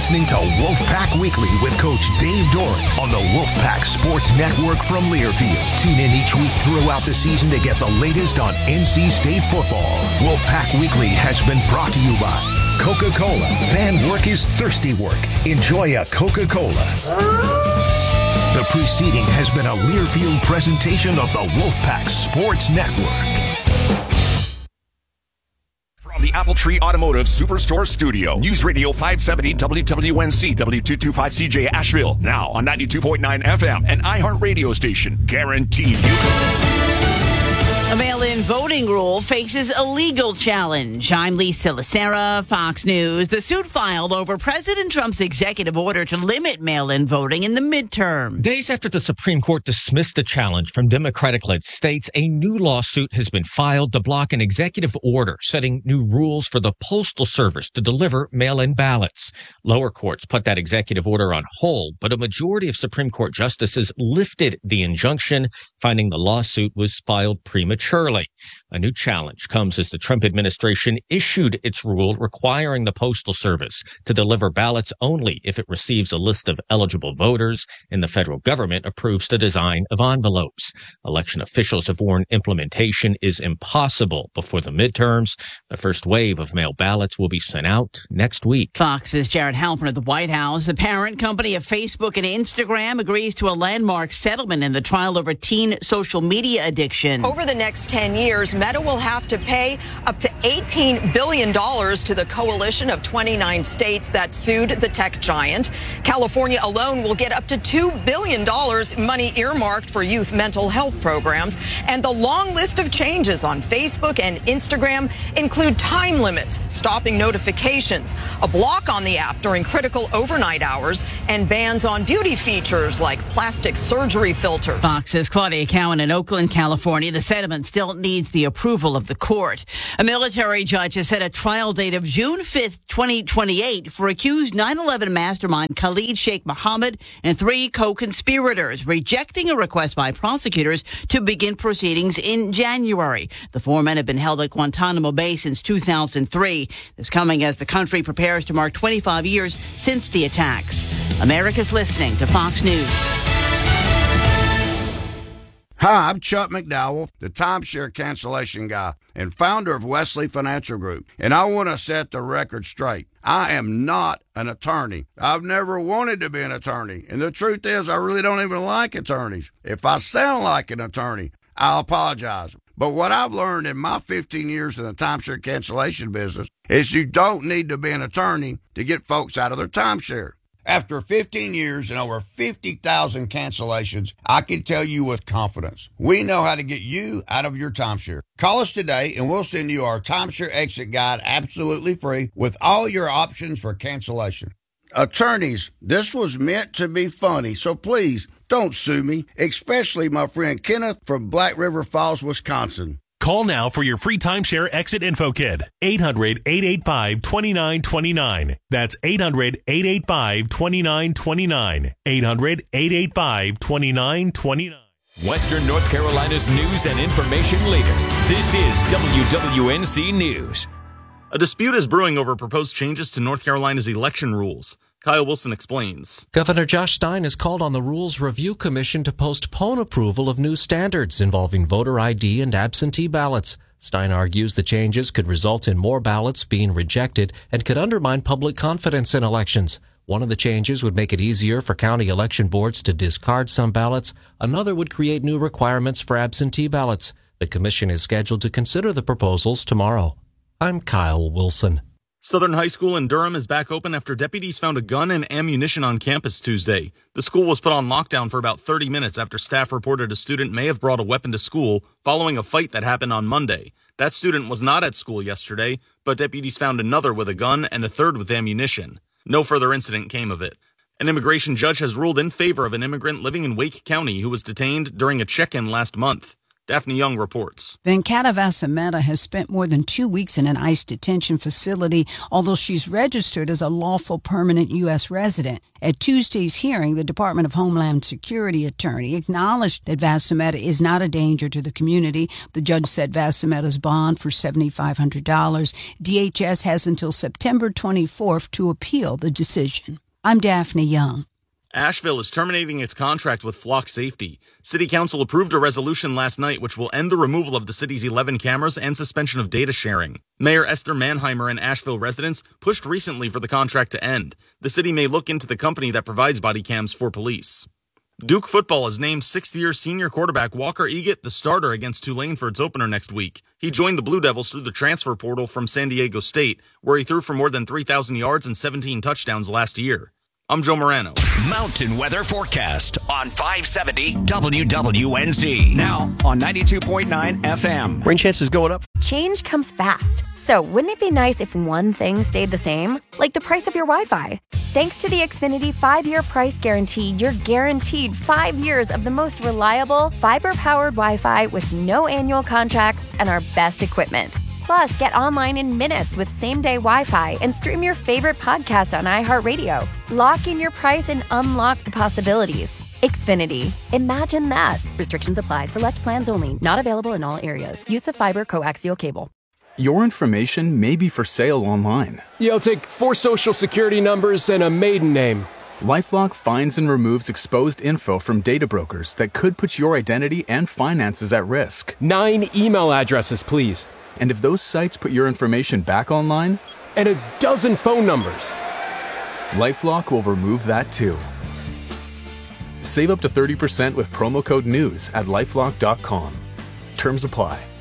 listening to Wolfpack Weekly with Coach Dave Doran on the Wolfpack Sports Network from Learfield. Tune in each week throughout the season to get the latest on NC State football. Wolfpack Weekly has been brought to you by Coca-Cola. Fan work is thirsty work. Enjoy a Coca-Cola. The preceding has been a Learfield presentation of the Wolfpack Sports Network. From the Apple Tree Automotive Superstore Studio, News Radio 570 WWNC W225CJ Asheville, now on 92.9 FM and iHeart Radio Station, guaranteed you. A mail-in voting rule faces a legal challenge. I'm Lisa Lacera, Fox News. The suit filed over President Trump's executive order to limit mail-in voting in the midterms. Days after the Supreme Court dismissed the challenge from Democratic-led states, a new lawsuit has been filed to block an executive order setting new rules for the Postal Service to deliver mail-in ballots. Lower courts put that executive order on hold, but a majority of Supreme Court justices lifted the injunction, finding the lawsuit was filed prematurely. A new challenge comes as the Trump administration issued its rule requiring the Postal Service to deliver ballots only if it receives a list of eligible voters and the federal government approves the design of envelopes. Election officials have warned implementation is impossible before the midterms. The first wave of mail ballots will be sent out next week. Fox's Jared Halpern at the White House. The parent company of Facebook and Instagram agrees to a landmark settlement in the trial over teen social media addiction. Over the next 10 years, Meta will have to pay up to $18 billion to the coalition of 29 states that sued the tech giant. California alone will get up to $2 billion, money earmarked for youth mental health programs. And the long list of changes on Facebook and Instagram include time limits, stopping notifications, a block on the app during critical overnight hours, and bans on beauty features like plastic surgery filters. Fox's Claudia Cowan in Oakland, California. The settlement still needs the approval of the court. A military judge has set a trial date of June 5th, 2028 for accused 9/11 mastermind Khalid Sheikh Mohammed and 3 co-conspirators, rejecting a request by prosecutors to begin proceedings in January. The 4 men have been held at Guantanamo Bay since 2003. This coming as the country prepares to mark 25 years since the attacks. America's listening to Fox News. Hi, I'm Chuck McDowell, the timeshare cancellation guy and founder of Wesley Financial Group, and I want to set the record straight. I am not an attorney. I've never wanted to be an attorney, and the truth is I really don't even like attorneys. If I sound like an attorney, I'll apologize. But what I've learned in my 15 years in the timeshare cancellation business is you don't need to be an attorney to get folks out of their timeshare. After 15 years and over 50,000 cancellations, I can tell you with confidence, we know how to get you out of your timeshare. Call us today and we'll send you our timeshare exit guide absolutely free with all your options for cancellation. Attorneys, this was meant to be funny, so please don't sue me, especially my friend Kenneth from Black River Falls, Wisconsin. Call now for your free timeshare exit info kit. 800-885-2929. That's 800-885-2929. 800-885-2929. Western North Carolina's news and information leader. This is WWNC News. A dispute is brewing over proposed changes to North Carolina's election rules. Kyle Wilson explains. Governor Josh Stein has called on the Rules Review Commission to postpone approval of new standards involving voter ID and absentee ballots. Stein argues the changes could result in more ballots being rejected and could undermine public confidence in elections. One of the changes would make it easier for county election boards to discard some ballots. Another would create new requirements for absentee ballots. The commission is scheduled to consider the proposals tomorrow. I'm Kyle Wilson. Southern High School in Durham is back open after deputies found a gun and ammunition on campus Tuesday. The school was put on lockdown for about 30 minutes after staff reported a student may have brought a weapon to school following a fight that happened on Monday. That student was not at school yesterday, but deputies found another with a gun and a third with ammunition. No further incident came of it. An immigration judge has ruled in favor of an immigrant living in Wake County who was detained during a check-in last month. Daphne Young reports. Venkata Vassametta has spent more than 2 weeks in an ICE detention facility, although she's registered as a lawful permanent U.S. resident. At Tuesday's hearing, the Department of Homeland Security attorney acknowledged that Vassametta is not a danger to the community. The judge set Vassametta's bond for $7,500. DHS has until September 24th to appeal the decision. I'm Daphne Young. Asheville is terminating its contract with Flock Safety. City Council approved a resolution last night which will end the removal of the city's 11 cameras and suspension of data sharing. Mayor Esther Mannheimer and Asheville residents pushed recently for the contract to end. The city may look into the company that provides body cams for police. Duke football has named sixth-year senior quarterback Walker Eggett the starter against Tulane for its opener next week. He joined the Blue Devils through the transfer portal from San Diego State, where he threw for more than 3,000 yards and 17 touchdowns last year. I'm Joe Morano. Mountain weather forecast on 570 WWNZ. Now on 92.9 FM. Rain chances going up. Change comes fast. So wouldn't it be nice if one thing stayed the same? Like the price of your Wi-Fi. Thanks to the Xfinity 5-year price guarantee, you're guaranteed 5 years of the most reliable, fiber-powered Wi-Fi with no annual contracts and our best equipment. Plus, get online in minutes with same-day Wi-Fi and stream your favorite podcast on iHeartRadio. Lock in your price and unlock the possibilities. Xfinity. Imagine that. Restrictions apply. Select plans only. Not available in all areas. Use of fiber coaxial cable. Your information may be for sale online. Yeah, I'll take 4 social security numbers and a maiden name. LifeLock finds and removes exposed info from data brokers that could put your identity and finances at risk. 9 email addresses, please. And if those sites put your information back online? And a dozen phone numbers. LifeLock will remove that too. Save up to 30% with promo code NEWS at LifeLock.com. Terms apply.